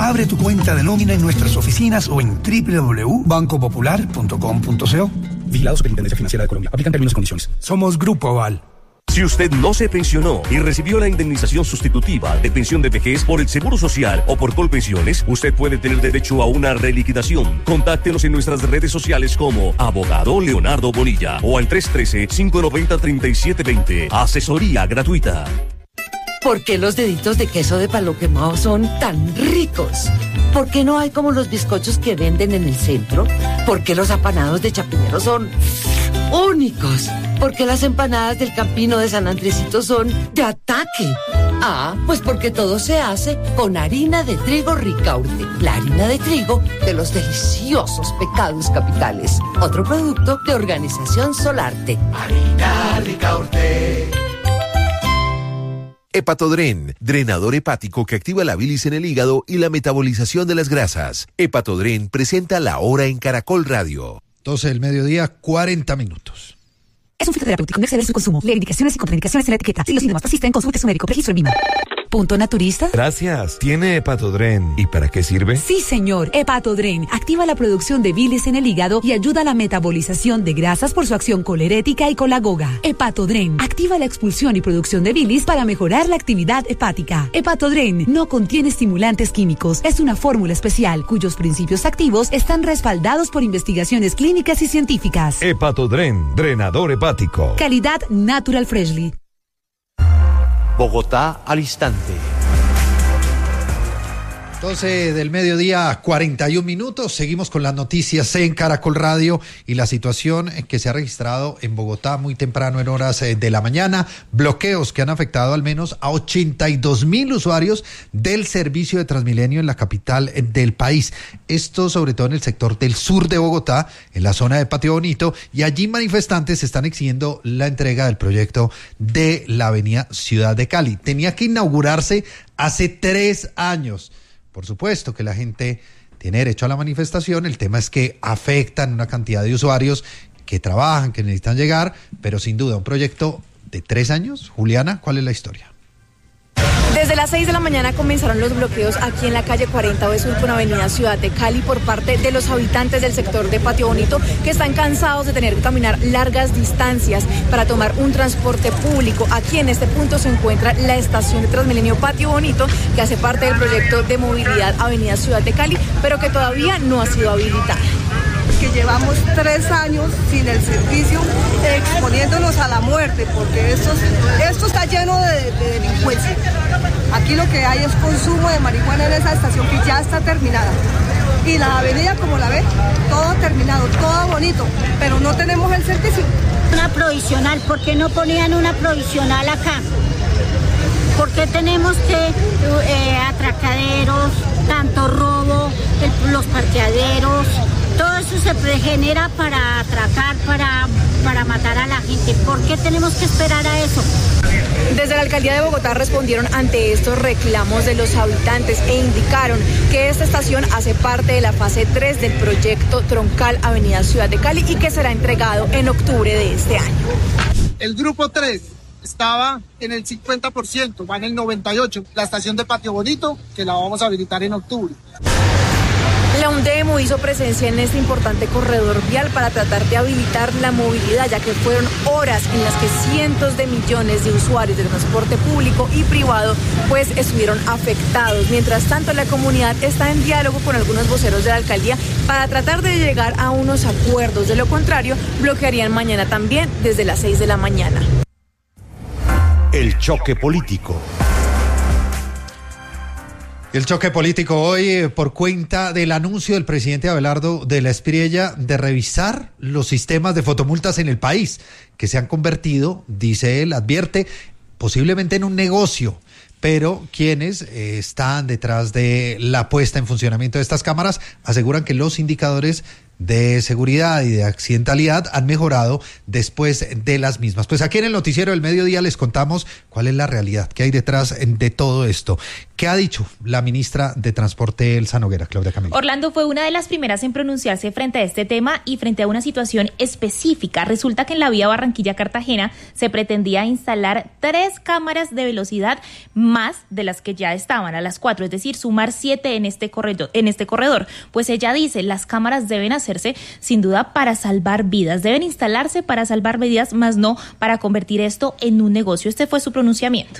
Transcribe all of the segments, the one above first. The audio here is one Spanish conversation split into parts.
Abre tu cuenta de nómina en nuestras oficinas o en www.bancopopular.com.co. Vigilado Superintendencia Financiera de Colombia. Aplican términos y condiciones. Somos Grupo Aval. Si usted no se pensionó y recibió la indemnización sustitutiva de pensión de vejez por el Seguro Social o por Colpensiones, usted puede tener derecho a una reliquidación. Contáctenos en nuestras redes sociales como Abogado Leonardo Bonilla o al 313-590-3720. Asesoría gratuita. ¿Por qué los deditos de queso de palo quemado son tan ricos? ¿Por qué no hay como los bizcochos que venden en el centro? ¿Por qué los apanados de Chapinero son únicos? ¿Por qué las empanadas del Campino de San Andresito son de ataque? Ah, pues porque todo se hace con harina de trigo Ricaurte, la harina de trigo de los deliciosos Pecados Capitales. Otro producto de Organización Solarte. Harina Ricaurte. Hepatodren, drenador hepático que activa la bilis en el hígado y la metabolización de las grasas. Hepatodren presenta La Hora en Caracol Radio. 12 del mediodía, 40 minutos. Es un fitoterapéutico, no exceder su consumo. Lee indicaciones y contraindicaciones en la etiqueta. Si los síntomas persisten, consulte a su médico. Registro en VIMA. ¿Punto naturista? Gracias. ¿Tiene Hepatodren? ¿Y para qué sirve? Sí, señor. Hepatodren activa la producción de bilis en el hígado y ayuda a la metabolización de grasas por su acción colerética y colagoga. Hepatodren activa la expulsión y producción de bilis para mejorar la actividad hepática. Hepatodren no contiene estimulantes químicos. Es una fórmula especial cuyos principios activos están respaldados por investigaciones clínicas y científicas. Hepatodren, drenador hepático. Calidad Natural Freshly. Bogotá al instante. 12 del mediodía, 41 minutos. Seguimos con las noticias en Caracol Radio y la situación que se ha registrado en Bogotá muy temprano en horas de la mañana. Bloqueos que han afectado al menos a 82.000 usuarios del servicio de Transmilenio en la capital del país. Esto sobre todo en el sector del sur de Bogotá, en la zona de Patio Bonito, y allí manifestantes están exigiendo la entrega del proyecto de la avenida Ciudad de Cali. Tenía que inaugurarse hace 3 años. Por supuesto que la gente tiene derecho a la manifestación, el tema es que afectan una cantidad de usuarios que trabajan, que necesitan llegar, pero sin duda un proyecto de 3 años. Juliana, ¿cuál es la historia? Desde las 6 de la mañana comenzaron los bloqueos aquí en la calle 40 Sur con avenida Ciudad de Cali por parte de los habitantes del sector de Patio Bonito que están cansados de tener que caminar largas distancias para tomar un transporte público. Aquí en este punto se encuentra la estación de Transmilenio Patio Bonito que hace parte del proyecto de movilidad avenida Ciudad de Cali, pero que todavía no ha sido habilitada. Que llevamos 3 años sin el servicio, exponiéndonos a la muerte, porque esto está lleno de delincuencia. Aquí lo que hay es consumo de marihuana en esa estación que ya está terminada. Y la avenida, como la ve, todo terminado, todo bonito, pero no tenemos el servicio. Una provisional, ¿por qué no ponían una provisional acá? ¿Por qué tenemos que atracaderos, tanto robo, los parqueaderos? Todo eso se genera para atracar, para matar a la gente. ¿Por qué tenemos que esperar a eso? Desde la Alcaldía de Bogotá respondieron ante estos reclamos de los habitantes e indicaron que esta estación hace parte de la fase 3 del proyecto Troncal Avenida Ciudad de Cali y que será entregado en octubre de este año. El grupo 3 estaba en el 50%, va en el 98%. La estación de Patio Bonito, que la vamos a habilitar en octubre. La UNDEMU hizo presencia en este importante corredor vial para tratar de habilitar la movilidad, ya que fueron horas en las que cientos de millones de usuarios del transporte público y privado pues estuvieron afectados. Mientras tanto, la comunidad está en diálogo con algunos voceros de la alcaldía para tratar de llegar a unos acuerdos. De lo contrario, bloquearían mañana también desde las 6 de la mañana. El choque político. El choque político hoy por cuenta del anuncio del presidente Abelardo de la Espriella de revisar los sistemas de fotomultas en el país, que se han convertido, dice él, advierte, posiblemente en un negocio. Pero quienes están detrás de la puesta en funcionamiento de estas cámaras aseguran que los indicadores de seguridad y de accidentalidad han mejorado después de las mismas. Pues aquí en el Noticiero del Mediodía les contamos cuál es la realidad, qué hay detrás de todo esto. ¿Qué ha dicho la ministra de Transporte, Elsa Noguera? Claudia Camila. Orlando fue una de las primeras en pronunciarse frente a este tema y frente a una situación específica. Resulta que en la vía Barranquilla-Cartagena se pretendía instalar 3 cámaras de velocidad más de las que ya estaban, a las 4, es decir, sumar 7 en este corredor. Pues ella dice, las cámaras deben hacerse sin duda para salvar vidas, deben instalarse para salvar vidas, más no para convertir esto en un negocio. Este fue su pronunciamiento.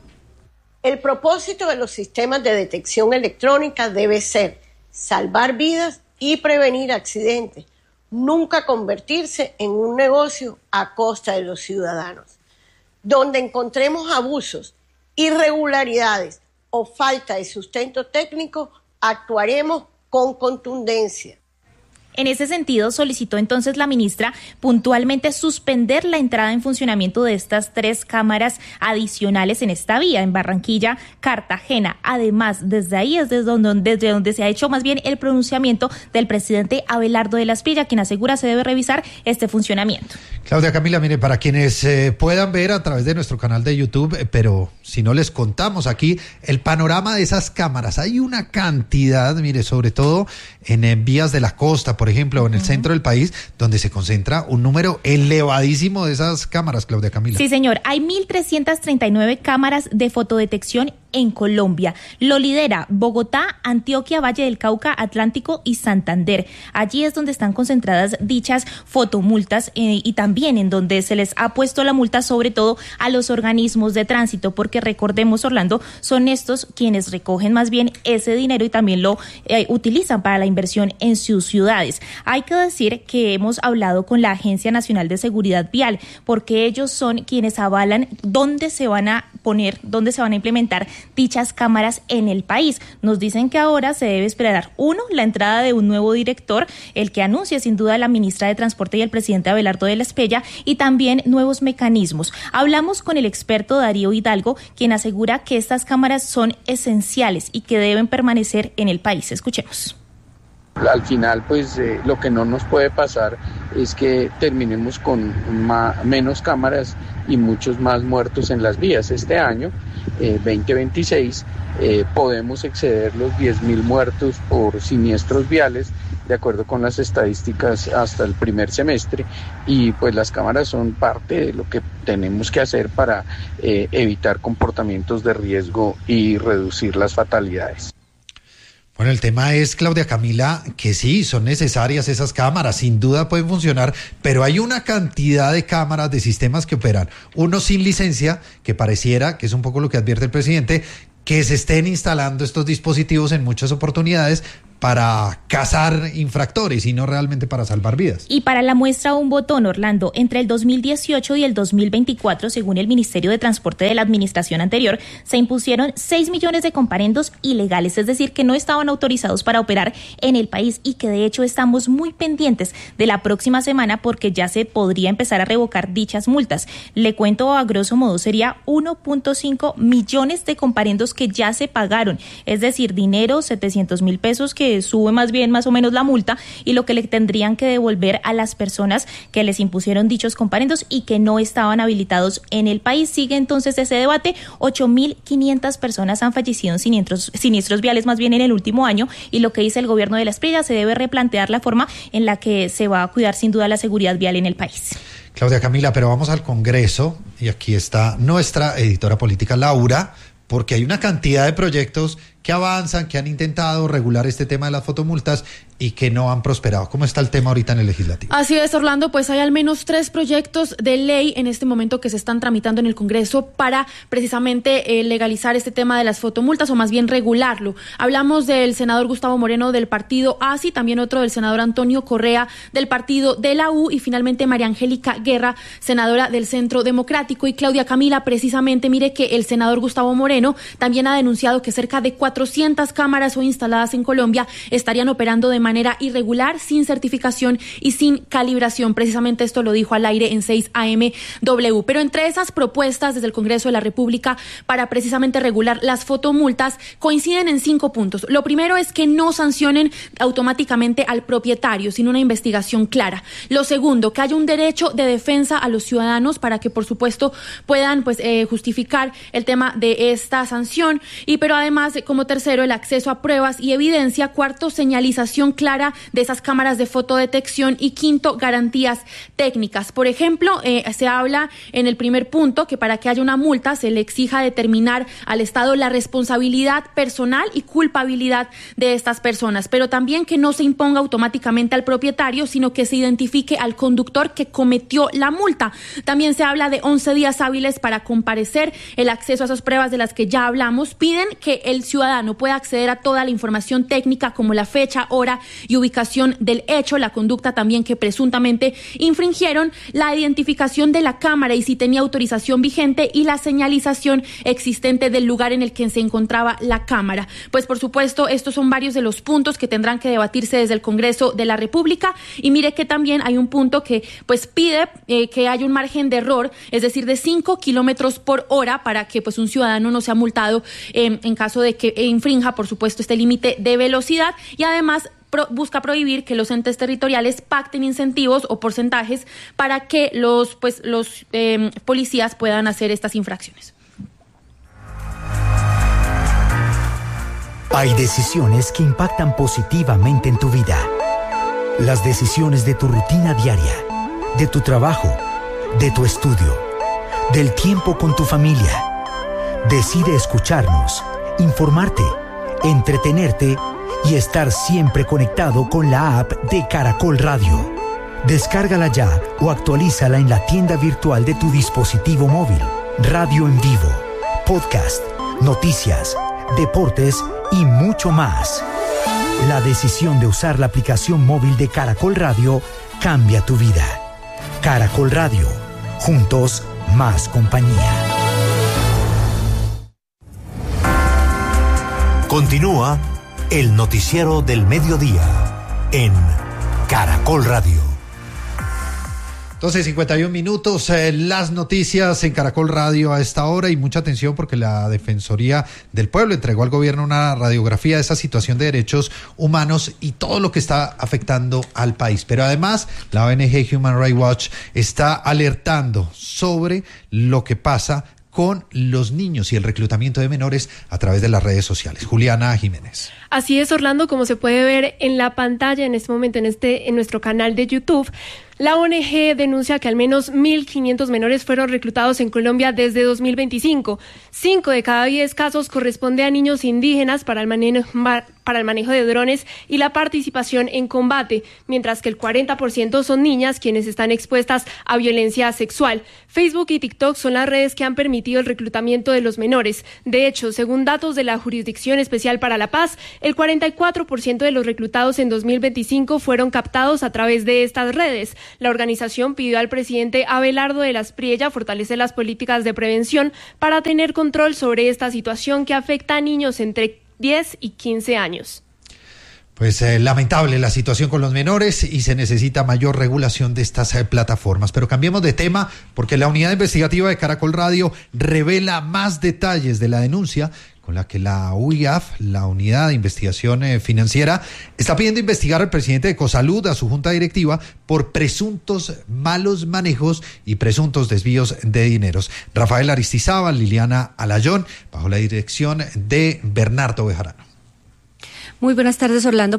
El propósito de los sistemas de detección electrónica debe ser salvar vidas y prevenir accidentes, nunca convertirse en un negocio a costa de los ciudadanos. Donde encontremos abusos, irregularidades o falta de sustento técnico, actuaremos con contundencia. En ese sentido, solicitó entonces la ministra puntualmente suspender la entrada en funcionamiento de estas 3 cámaras adicionales en esta vía, en Barranquilla, Cartagena. Además, desde ahí es desde donde se ha hecho más bien el pronunciamiento del presidente Abelardo de la Espriella, quien asegura se debe revisar este funcionamiento. Claudia Camila, mire, para quienes puedan ver a través de nuestro canal de YouTube, pero si no les contamos aquí el panorama de esas cámaras, hay una cantidad, mire, sobre todo en vías de la costa, por ejemplo, en el centro del país, donde se concentra un número elevadísimo de esas cámaras, Claudia Camila. Sí, señor, hay 1.339 cámaras de fotodetección en Colombia. Lo lidera Bogotá, Antioquia, Valle del Cauca, Atlántico y Santander. Allí es donde están concentradas dichas fotomultas y también en donde se les ha puesto la multa sobre todo a los organismos de tránsito, porque recordemos, Orlando, son estos quienes recogen más bien ese dinero y también lo utilizan para la inversión en sus ciudades. Hay que decir que hemos hablado con la Agencia Nacional de Seguridad Vial, porque ellos son quienes avalan dónde se van a poner, dónde se van a implementar dichas cámaras en el país. Nos dicen que ahora se debe esperar, la entrada de un nuevo director, el que anuncie sin duda la ministra de Transporte y el presidente Abelardo de la Espriella, y también nuevos mecanismos. Hablamos con el experto Darío Hidalgo, quien asegura que estas cámaras son esenciales y que deben permanecer en el país. Escuchemos. Al final, pues lo que no nos puede pasar es que terminemos con menos cámaras y muchos más muertos en las vías. Este año, 2026, podemos exceder los 10.000 muertos por siniestros viales, de acuerdo con las estadísticas hasta el primer semestre, y pues las cámaras son parte de lo que tenemos que hacer para evitar comportamientos de riesgo y reducir las fatalidades. Bueno, el tema es, Claudia Camila, que sí, son necesarias esas cámaras, sin duda pueden funcionar, pero hay una cantidad de cámaras, de sistemas que operan, unos sin licencia, que pareciera, que es un poco lo que advierte el presidente, que se estén instalando estos dispositivos en muchas oportunidades para cazar infractores y no realmente para salvar vidas. Y para la muestra un botón, Orlando, entre el 2018 y el 2024, según el Ministerio de Transporte de la administración anterior, se impusieron 6 millones de comparendos ilegales, es decir, que no estaban autorizados para operar en el país y que de hecho estamos muy pendientes de la próxima semana porque ya se podría empezar a revocar dichas multas. Le cuento a grosso modo, sería 1.5 millones de comparendos que ya se pagaron, es decir, dinero, 700.000 pesos que sube más o menos la multa y lo que le tendrían que devolver a las personas que les impusieron dichos comparendos y que no estaban habilitados en el país. Sigue entonces ese debate. 8.500 personas han fallecido en siniestros viales más bien en el último año, y lo que dice el gobierno de la Espriella, se debe replantear la forma en la que se va a cuidar sin duda la seguridad vial en el país. Claudia Camila, pero vamos al Congreso y aquí está nuestra editora política Laura, porque hay una cantidad de proyectos que avanzan, que han intentado regular este tema de las fotomultas y que no han prosperado. ¿Cómo está el tema ahorita en el legislativo? Así es, Orlando, pues hay al menos 3 proyectos de ley en este momento que se están tramitando en el Congreso para precisamente legalizar este tema de las fotomultas, o más bien regularlo. Hablamos del senador Gustavo Moreno del partido ASI, también otro del senador Antonio Correa del partido de la U, y finalmente María Angélica Guerra, senadora del Centro Democrático. Y Claudia Camila, precisamente, mire que el senador Gustavo Moreno también ha denunciado que cerca de 400 400 cámaras hoy instaladas en Colombia estarían operando de manera irregular, sin certificación y sin calibración. Precisamente esto lo dijo al aire en 6 AMW. Pero entre esas propuestas desde el Congreso de la República para precisamente regular las fotomultas coinciden en 5 puntos. Lo primero es que no sancionen automáticamente al propietario sin una investigación clara. Lo segundo, que haya un derecho de defensa a los ciudadanos para que por supuesto puedan justificar el tema de esta sanción. Pero además, como tercero, el acceso a pruebas y evidencia. Cuarto, señalización clara de esas cámaras de fotodetección. Y quinto, garantías técnicas. Por ejemplo, se habla en el primer punto que para que haya una multa se le exija determinar al Estado la responsabilidad personal y culpabilidad de estas personas, pero también que no se imponga automáticamente al propietario, sino que se identifique al conductor que cometió la multa. También se habla de 11 días hábiles para comparecer, el acceso a esas pruebas de las que ya hablamos. Piden que el ciudadano pueda acceder a toda la información técnica como la fecha, hora y ubicación del hecho, la conducta también que presuntamente infringieron, la identificación de la cámara y si tenía autorización vigente y la señalización existente del lugar en el que se encontraba la cámara. Pues por supuesto, estos son varios de los puntos que tendrán que debatirse desde el Congreso de la República. Y mire que también hay un punto que pues pide que haya un margen de error, es decir, de 5 kilómetros por hora para que pues un ciudadano no sea multado en caso de que infrinja, por supuesto, este límite de velocidad. Y además busca prohibir que los entes territoriales pacten incentivos o porcentajes para que los policías puedan hacer estas infracciones. Hay decisiones que impactan positivamente en tu vida. Las decisiones de tu rutina diaria, de tu trabajo, de tu estudio, del tiempo con tu familia. Decide escucharnos, informarte, entretenerte y estar siempre conectado con la app de Caracol Radio. Descárgala ya o actualízala en la tienda virtual de tu dispositivo móvil. Radio en vivo, podcast, noticias, deportes y mucho más. La decisión de usar la aplicación móvil de Caracol Radio cambia tu vida. Caracol Radio, juntos más compañía. Continúa el noticiero del mediodía en Caracol Radio. 12:51 minutos, las noticias en Caracol Radio a esta hora y mucha atención porque la Defensoría del Pueblo entregó al gobierno una radiografía de esa situación de derechos humanos y todo lo que está afectando al país. Pero además, la ONG Human Rights Watch está alertando sobre lo que pasa con los niños y el reclutamiento de menores a través de las redes sociales. Juliana Jiménez. Así es, Orlando, como se puede ver en la pantalla en este momento en nuestro canal de YouTube, la ONG denuncia que al menos 1.500 menores fueron reclutados en Colombia desde 2025. 5 de cada 10 casos corresponde a niños indígenas para el manejo de drones y la participación en combate, mientras que el 40% son niñas quienes están expuestas a violencia sexual. Facebook y TikTok son las redes que han permitido el reclutamiento de los menores. De hecho, según datos de la Jurisdicción Especial para la Paz, el 44% de los reclutados en 2025 fueron captados a través de estas redes. La organización pidió al presidente Abelardo de las Priella fortalecer las políticas de prevención para tener control sobre esta situación que afecta a niños entre 10 y 15 años. Pues lamentable la situación con los menores y se necesita mayor regulación de estas plataformas. Pero cambiemos de tema porque la unidad investigativa de Caracol Radio revela más detalles de la denuncia con la que la UIAF, la Unidad de Investigación Financiera, está pidiendo investigar al presidente de Ecosalud, a su junta directiva, por presuntos malos manejos y presuntos desvíos de dineros. Rafael Aristizábal, Liliana Alayón, bajo la dirección de Bernardo Bejarano. Muy buenas tardes, Orlando.